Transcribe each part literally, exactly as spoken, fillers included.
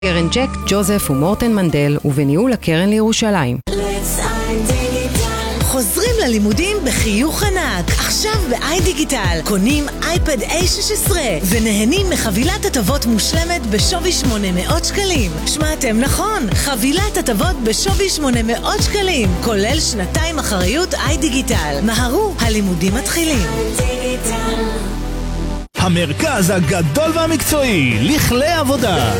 קרן ג'ק, ג'וזף ומורטן מנדל, ובניהול הקרן לירושלים. חוזרים ללימודים בחיוך ענק. עכשיו ב-איי דיגיטל קונים אייפד איי שש עשרה ונהנים מחבילת הטבות מושלמת בשווי שמונה מאות שקלים. שמעתם נכון, חבילת הטבות בשווי שמונה מאות שקלים, כולל שנתיים אחריות איי דיגיטל. מהרו, הלימודים מתחילים. המרכז הגדול והמקצועי לכלי עבודה.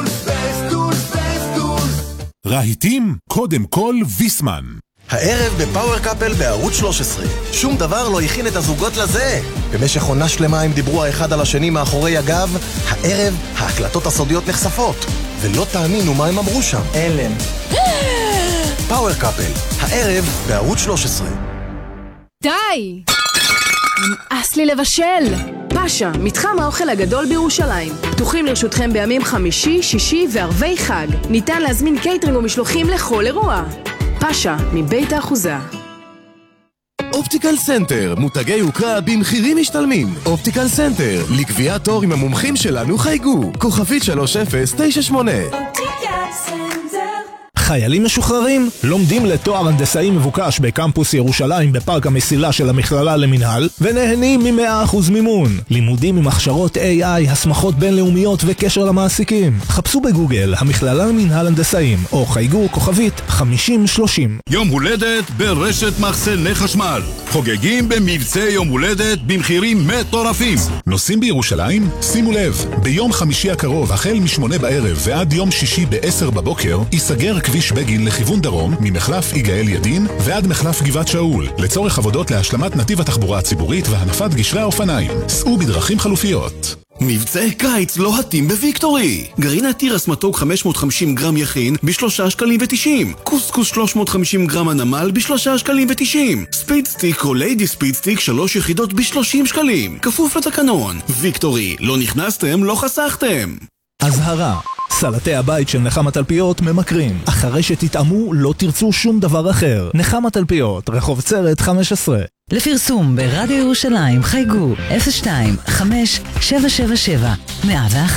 רהיטים, קודם כל ויסמן. הערב בפאוור קאפל בערוץ שלוש עשרה. שום דבר לא הכין את הזוגות לזה. במשך עונה שלמה הם דיברו האחד על השני מאחורי הגב. הערב ההקלטות הסודיות נחשפות, ולא תאמינו מה הם אמרו שם. אלן. פאוור קאפל, הערב בערוץ שלוש עשרה. די! נמאס לי לבשל! פאשה, מתחם האוכל הגדול בירושלים. פתוחים לרשותכם בימים חמישי, שישי וערבי חג. ניתן להזמין קייטרינג ומשלוחים לכל אירוע. פאשה, מבית האחוזה. אופטיקל סנטר, מותגי יוקרה במחירים משתלמים. אופטיקל סנטר, לקביעת תור עם המומחים שלנו חייגו. כוכבית שלוש אפס תשע שמונה. אופטיקל סנטר. חיילים משוחררים לומדים לתואר הנדסאי מבוקש בקמפוס ירושלים בפארק המסילה של המכללה למנהל ונהנים מ-מאה אחוז מימון. לימודים עם הכשרות איי איי, הסמכות בינלאומיות וקשר למעסיקים. חפשו בגוגל המכללה למנהל הנדסאים או חייגו כוכבית חמישים שלושים. יום הולדת ברשת מחסני חשמל. חוגגים במבצע יום הולדת במחירים מטורפים. נוסעים בירושלים? שימו לב, ביום חמישי הקרוב החל משמונה בערב ועד יום שישי בעשר בבוקר ייסגר כביש בגין לכיוון דרום ממחלף יגאל ידין ועד מחלף גבעת שאול לצורך עבודות להשלמת נתיב התחבורה הציבורית והנפת גשרי האופניים. סעו בדרכים חלופיות. מבצעי קיץ לוהטים בוויקטורי. גרעינת תירס מתוק חמש מאות וחמישים גרם יכין בשלושה שקלים ותשעים. קוסקוס שלוש מאות וחמישים גרם הנמל בשלושה שקלים ותשעים. ספיד סטיק או ליידי ספיד סטיק שלוש יחידות בשלושים שקלים. כפוף לתקנון. ויקטורי, לא נכנסתם, לא חסכתם. הזהרה, סלטי הבית של נחמה תלפיות ממכרים. אחרי שתתאמו לא תרצו שום דבר אחר. נחמה תלפיות, רחוב צרת חמש עשרה. לפרסום ברדיו ירושלים חייגו אפס שתיים חמש שבע שבע שבע מאה ואחת.